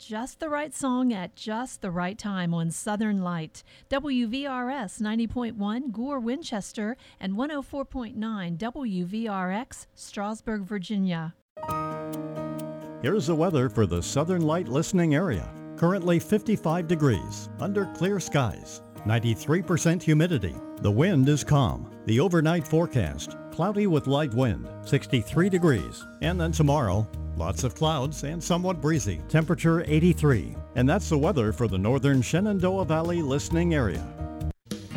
just the right song at just the right time on Southern Light. WVRS 90.1 Gore, Winchester, and 104.9 WVRX, Strasburg, Virginia. Here's the weather for the Southern Light listening area. Currently 55 degrees, under clear skies, 93% humidity. The wind is calm. The overnight forecast, cloudy with light wind, 63 degrees. And then tomorrow, lots of clouds and somewhat breezy, temperature 83. And that's the weather for the northern Shenandoah Valley listening area.